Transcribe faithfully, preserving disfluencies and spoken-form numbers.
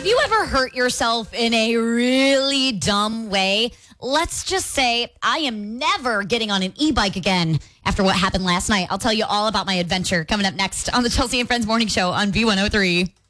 Have you ever hurt yourself in a really dumb way? Let's just say I am never getting on an e-bike again after what happened last night. I'll tell you all about my adventure coming up next on the Chelsea and Friends Morning Show on B one oh three.